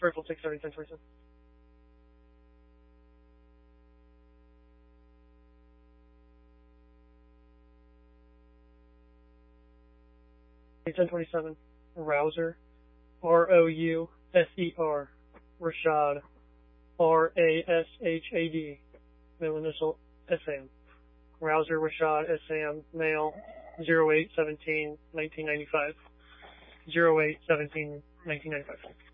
Rifle 630, 1027. 1027. Rouser. Rouser. Rashad. Rashad. Middle initial Sam. Rouser Rashad Sam. Male. 08/17/1995. 08/17/1995.